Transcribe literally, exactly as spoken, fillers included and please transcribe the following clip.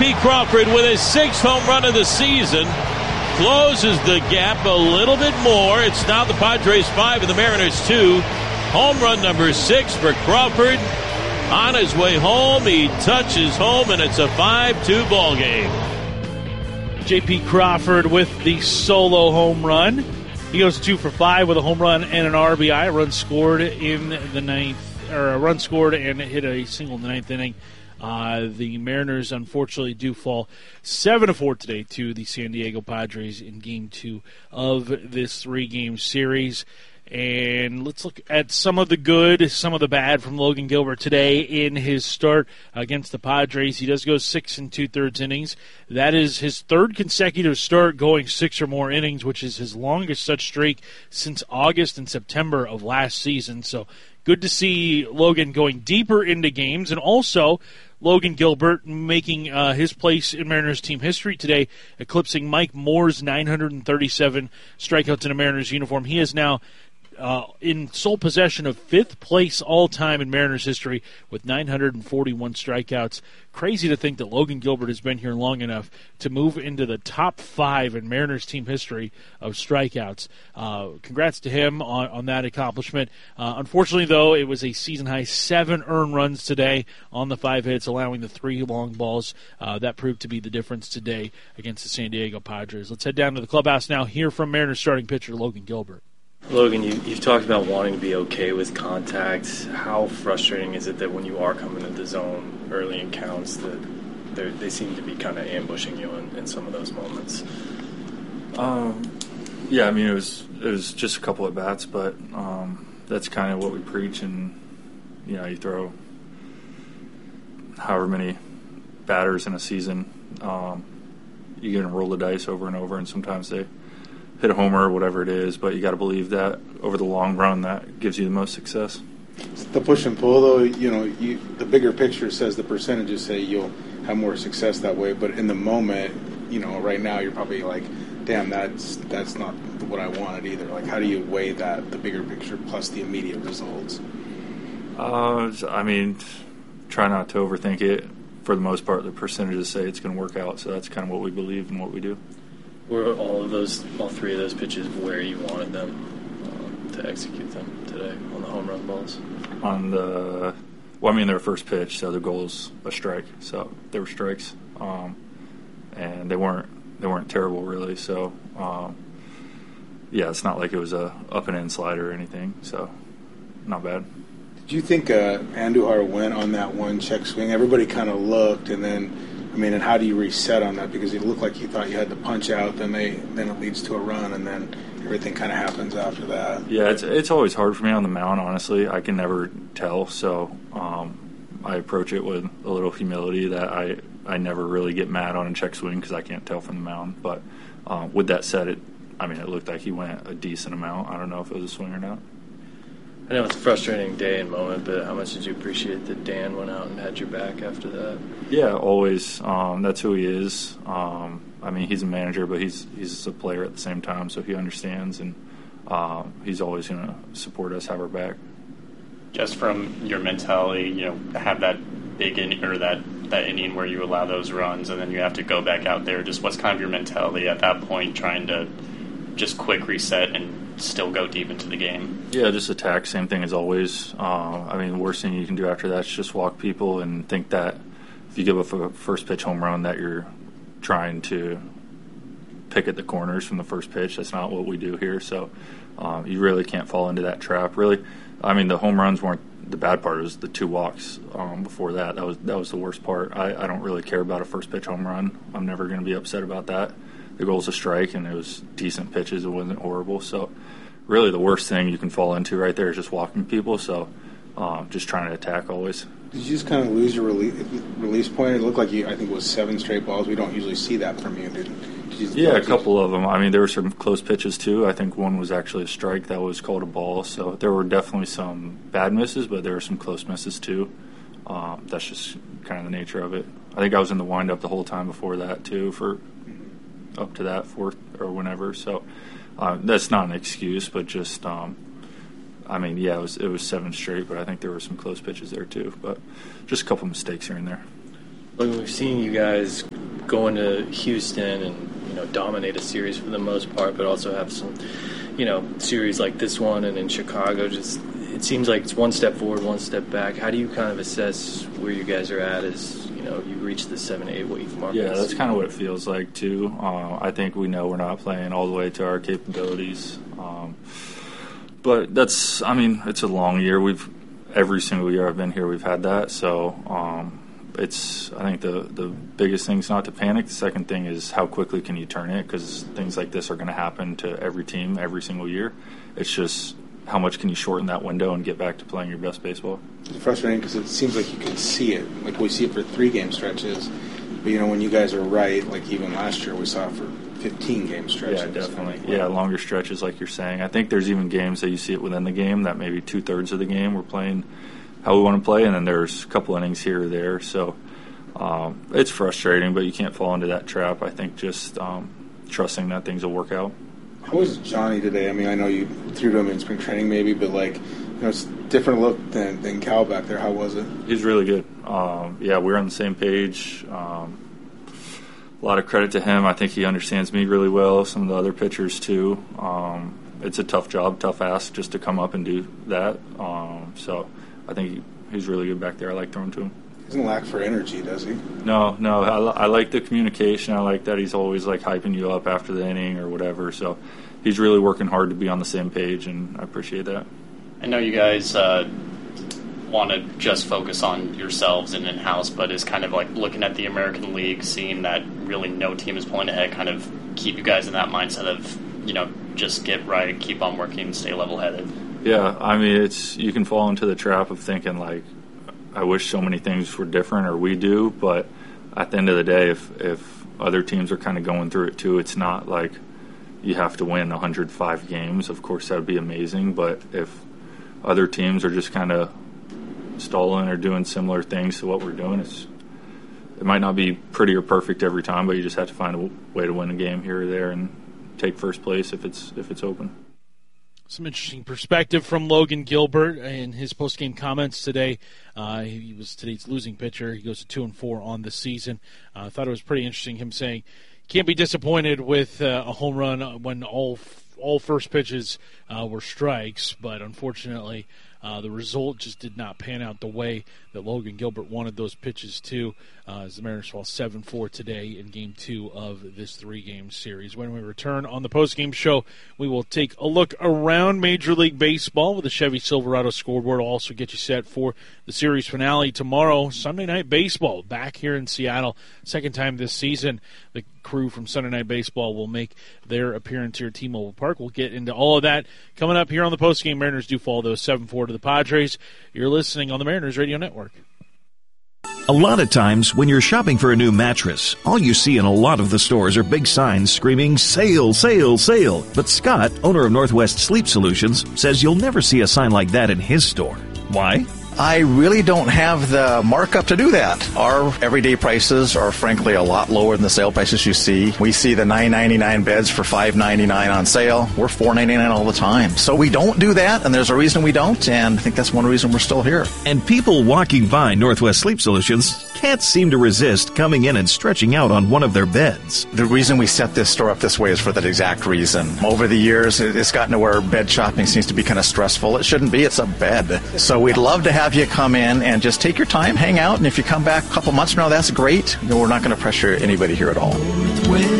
P. Crawford with his sixth home run of the season closes the gap a little bit more. It's now the Padres five and the Mariners two. Home run number six for Crawford. On his way home, he touches home, and it's a five two ball game. J P. Crawford with the solo home run. He goes two for five with a home run and an R B I. A run scored in the ninth, or a run scored and hit a single in the ninth inning. Uh, the Mariners, unfortunately, do fall seven to four today to the San Diego Padres in Game Two of this three-game series. And let's look at some of the good, some of the bad from Logan Gilbert today in his start against the Padres. He does go six and two-thirds innings. That is his third consecutive start going six or more innings, which is his longest such streak since August and September of last season. So good to see Logan going deeper into games, and also Logan Gilbert making uh, his place in Mariners team history today, eclipsing Mike Moore's nine hundred thirty-seven strikeouts in a Mariners uniform. He is now Uh, in sole possession of fifth place all-time in Mariners history with nine hundred forty-one strikeouts. Crazy to think that Logan Gilbert has been here long enough to move into the top five in Mariners team history of strikeouts. Uh, congrats to him on, on that accomplishment. Uh, unfortunately, though, it was a season-high seven earned runs today on the five hits, allowing the three long balls. Uh, that proved to be the difference today against the San Diego Padres. Let's head down to the clubhouse now, hear from Mariners starting pitcher Logan Gilbert. Logan, you, you've talked about wanting to be okay with contact. How frustrating is it that when you are coming into the zone early in counts that they seem to be kind of ambushing you in, in some of those moments? Um, yeah, I mean, it was it was just a couple of bats, but um, that's kind of what we preach. And, you know, you throw however many batters in a season, um, you're going to roll the dice over and over, and sometimes they hit a homer or whatever it is, but you got to believe that over the long run that gives you the most success. The push and pull, though, you know, you, the bigger picture says the percentages say you'll have more success that way, but in the moment, you know, right now you're probably like, damn, that's that's not what I wanted either. Like, how do you weigh that, the bigger picture plus the immediate results? Uh, I mean, try not to overthink it. For the most part, the percentages say it's going to work out, so that's kind of what we believe and what we do. Were all of those, all three of those pitches where you wanted them um, to execute them today on the home run balls? On the, well, I mean, their first pitch, so the goal's a strike, so they were strikes, um, and they weren't they weren't terrible really. So, um, yeah, it's not like it was a up and in slider or anything, so not bad. Did you think uh, Andujar went on that one check swing? Everybody kind of looked, and then. I mean, and how do you reset on that? Because it looked like you thought you had to punch out, then they then it leads to a run, and then everything kind of happens after that. Yeah, it's it's always hard for me on the mound, honestly. I can never tell, so um, I approach it with a little humility that I, I never really get mad on a check swing because I can't tell from the mound. But uh, with that said, it I mean, it looked like he went a decent amount. I don't know if it was a swing or not. I know it's a frustrating day and moment, but how much did you appreciate that Dan went out and had your back after that? Yeah, always. Um, that's who he is. Um, I mean, he's a manager, but he's he's a player at the same time, so he understands, and um, he's always going to support us, have our back. Just from your mentality, you know, have that big in, or that, that inning where you allow those runs, and then you have to go back out there. Just what's kind of your mentality at that point, trying to just quick reset and still go deep into the game? Yeah, just attack, same thing as always. Uh, I mean, the worst thing you can do after that is just walk people and think that if you give up a first pitch home run that you're trying to pick at the corners from the first pitch. That's not what we do here. So um, you really can't fall into that trap. Really, I mean, the home runs weren't the bad part. It was the two walks um, before that. That was that was the worst part. I, I don't really care about a first pitch home run. I'm never going to be upset about that. The goal's a strike, and it was decent pitches. It wasn't horrible. So really the worst thing you can fall into right there is just walking people. So um, just trying to attack always. Did you just kind of lose your release, release point? It looked like you, I think it was seven straight balls. We don't usually see that from you. Did, did you yeah, a couple of them. I mean, there were some close pitches too. I think one was actually a strike that was called a ball. So there were definitely some bad misses, but there were some close misses too. Um, that's just kind of the nature of it. I think I was in the windup the whole time before that too, for up to that fourth or whenever. So uh, that's not an excuse, but just um, I mean, yeah, it was it was seven straight, but I think there were some close pitches there too. But just a couple mistakes here and there. But we've seen you guys go into Houston and, you know, dominate a series for the most part, but also have some, you know, series like this one and in Chicago. Just it seems like it's one step forward, one step back. How do you kind of assess where you guys are at as, you know, you reach the seven, eight week mark? Yeah, that's kind of what it feels like too. Uh, I think we know we're not playing all the way to our capabilities, um, but that's. I mean, it's a long year. We've every single year I've been here, we've had that. So um, it's. I think the the biggest thing is not to panic. The second thing is how quickly can you turn it, because things like this are going to happen to every team every single year. It's just how much can you shorten that window and get back to playing your best baseball. It's frustrating because it seems like you can see it. Like we see it for three game stretches, but you know when you guys are right, like even last year we saw it for fifteen game stretches. Yeah, definitely. Yeah, longer stretches like you're saying. I think there's even games that you see it within the game that maybe two thirds of the game we're playing how we want to play, and then there's a couple innings here or there. So um, it's frustrating, but you can't fall into that trap. I think just um, trusting that things will work out. How was Johnny today? I mean, I know you threw to him in spring training maybe, but like, you know, it's a different look than, than Cal back there. How was it? He's really good. Um, yeah, we're on the same page. Um, a lot of credit to him. I think he understands me really well, some of the other pitchers too. Um, it's a tough job, tough ask just to come up and do that. Um, so I think he, he's really good back there. I like throwing to him. He doesn't lack for energy, does he? No, no. I, I like the communication. I like that he's always like hyping you up after the inning or whatever. So he's really working hard to be on the same page, and I appreciate that. I know you guys uh, want to just focus on yourselves and in-house, but is kind of like looking at the American League, seeing that really no team is pulling ahead, kind of keep you guys in that mindset of, you know, just get right, keep on working, stay level-headed. Yeah, I mean, it's you can fall into the trap of thinking like, I wish so many things were different, or we do, but at the end of the day, if if other teams are kind of going through it too, it's not like you have to win one hundred five games. Of course, that would be amazing, but if other teams are just kind of stalling or doing similar things to what we're doing, it's it might not be pretty or perfect every time, but you just have to find a way to win a game here or there and take first place if it's if it's open. Some interesting perspective from Logan Gilbert in his post-game comments today. Uh, he was today's losing pitcher. He goes to two and four on the season. I uh, thought it was pretty interesting. Him saying, "Can't be disappointed with uh, a home run when all all first pitches uh, were strikes, but unfortunately, uh, the result just did not pan out the way that Logan Gilbert wanted those pitches to." Uh, as the Mariners fall seven four today in Game Two of this three-game series. When we return on the post-game show, we will take a look around Major League Baseball with the Chevy Silverado scoreboard. We'll also get you set for the series finale tomorrow, Sunday Night Baseball, back here in Seattle. Second time this season, the crew from Sunday Night Baseball will make their appearance here at T-Mobile Park. We'll get into all of that coming up here on the post-game. Mariners do fall, though, seven four to the Padres. You're listening on the Mariners Radio Network. A lot of times, when you're shopping for a new mattress, all you see in a lot of the stores are big signs screaming, "Sale, sale, sale." But Scott, owner of Northwest Sleep Solutions, says you'll never see a sign like that in his store. Why? I really don't have the markup to do that. Our everyday prices are frankly a lot lower than the sale prices you see. We see the nine ninety-nine beds for five ninety-nine on sale. We're four ninety-nine all the time. So we don't do that, and there's a reason we don't, and I think that's one reason we're still here. And people walking by Northwest Sleep Solutions can't seem to resist coming in and stretching out on one of their beds. The reason we set this store up this way is for that exact reason. Over the years, it's gotten to where bed shopping seems to be kind of stressful. It shouldn't be. It's a bed. So we'd love to have you come in and just take your time, hang out, and if you come back a couple months from now, that's great. You know, we're not going to pressure anybody here at all.